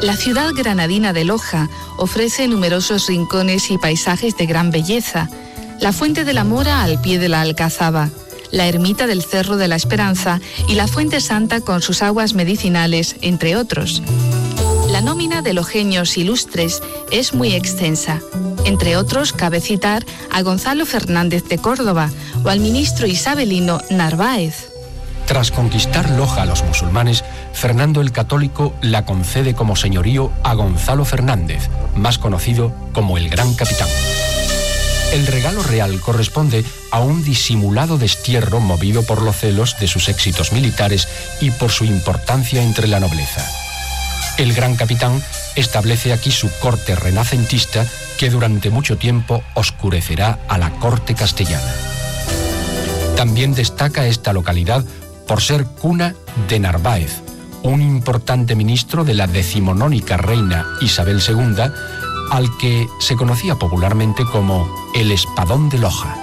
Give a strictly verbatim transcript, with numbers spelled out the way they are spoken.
La ciudad granadina de Loja ofrece numerosos rincones y paisajes de gran belleza. La Fuente de la Mora al pie de la Alcazaba, la ermita del Cerro de la Esperanza y la Fuente Santa con sus aguas medicinales, entre otros. La nómina de lojeños ilustres es muy extensa. Entre otros, cabe citar a Gonzalo Fernández de Córdoba o al ministro isabelino Narváez. Tras conquistar Loja a los musulmanes, Fernando el Católico la concede como señorío a Gonzalo Fernández, más conocido como el Gran Capitán. El regalo real corresponde a un disimulado destierro movido por los celos de sus éxitos militares y por su importancia entre la nobleza. El Gran Capitán establece aquí su corte renacentista que durante mucho tiempo oscurecerá a la corte castellana. También destaca esta localidad por ser cuna de Narváez, un importante ministro de la decimonónica reina Isabel segunda, al que se conocía popularmente como el Espadón de Loja.